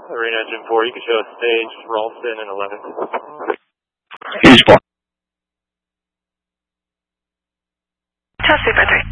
Arena Engine 4, you can show us stage, Ralston, and 11. Useful. Chelsea by 3.